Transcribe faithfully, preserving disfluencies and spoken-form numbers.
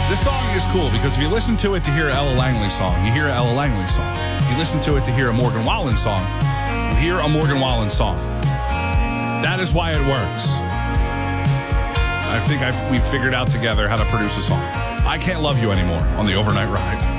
This song is cool because if you listen to it to hear Ella Langley song, you hear an Ella Langley song. If you listen to it to hear a Morgan Wallen song, you hear a Morgan Wallen song. That is why it works. I think I've, we've figured out together how to produce a song. I Can't Love You Anymore on the Overnight Ride.